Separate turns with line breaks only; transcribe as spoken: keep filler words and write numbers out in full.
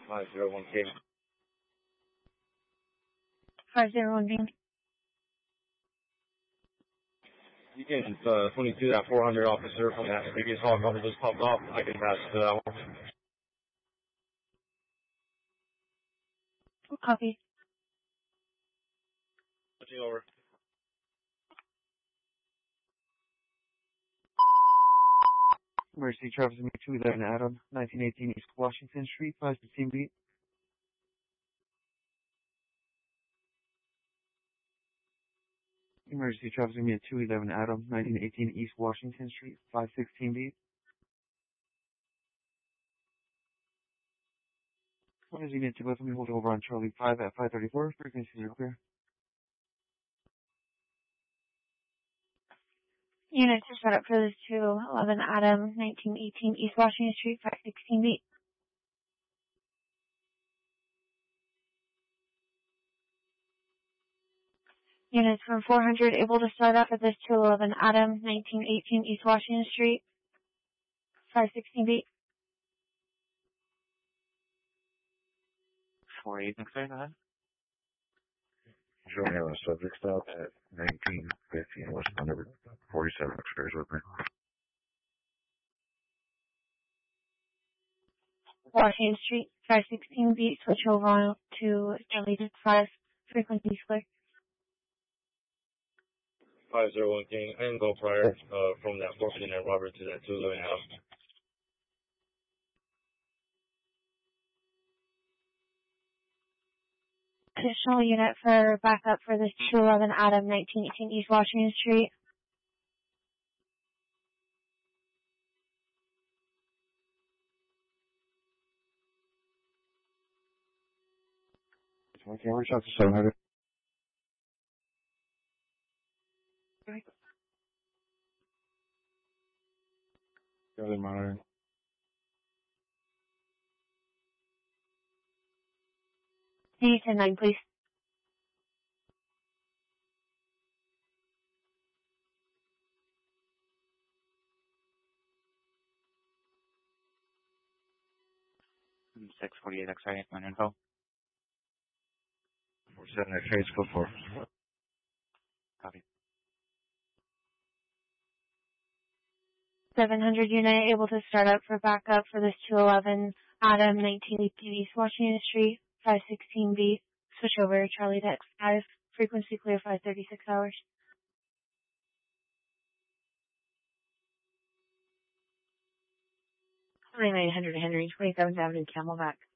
five zero one King.
five zero one King.
You can, uh, twenty-two, that four hundred officer from that previous hog number just popped off. I can pass to that one.
Copy.
Switching over.
Emergency Travis Me two eleven Adam, nineteen eighteen East Washington Street, five fifteen beat. Emergency Travis Me two eleven Adam, nineteen eighteen East Washington Street, five sixteen beat. What is unit to both of me hold over on Charlie five at five thirty-four, frequencies are clear.
Unit to set up for this two eleven Adam, nineteen eighteen East Washington Street, five sixteen beat. Units from four hundred able to start up at this two eleven Adam, nineteen eighteen East Washington Street, five sixteen beat.
four eight, next time, ahead.
Sure, we have a subject stop at nineteen fifteen West number forty-seven upstairs with me.
Washington Street, five sixteen beat, switch over on to Charlie five, frequency clear.
five zero one King, and go prior, uh, from that four fifty-nine Robert to that two eleven house.
Additional unit for backup for this two eleven Adam, nineteen eighteen East Washington Street.
Okay, reach out to seven hundred. Got it monitoring.
Need ten nine, please.
six forty-eight X-ray, my info.
forty-seven X-ray, go for.
Copy.
seven hundred unit able to start up for backup for this two eleven Adam, nineteen eighteen East Washington Street, five sixteen beat. Switch over Charlie to X five, frequency clear five thirty-six hours.
twenty-nine hundred Henry, twenty-seventh Avenue, Camelback.